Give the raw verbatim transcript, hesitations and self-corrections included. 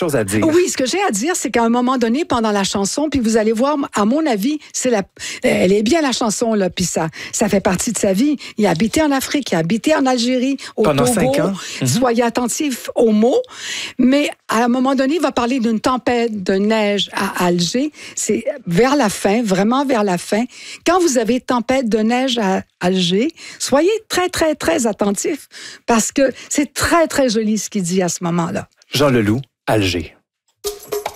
chose à dire. Oui, ce que j'ai à dire, c'est qu'à un moment donné, pendant la chanson, puis vous allez voir, à mon avis, c'est la, elle est bien la chanson, là, puis ça, ça fait partie de sa vie. Il a habité en Afrique, il a habité en Algérie, au Pendant Togo. cinq ans. Mm-hmm. Soyez attentifs aux mots. Mais à un moment donné, il va parler d'une tempête de neige à Alger. C'est vers la fin, vraiment vers la fin. Quand vous avez tempête de neige à Alger, soyez très, très, très attentifs parce que c'est très, très joli ce qu'il dit à ce moment-là. Jean Leloup, Alger.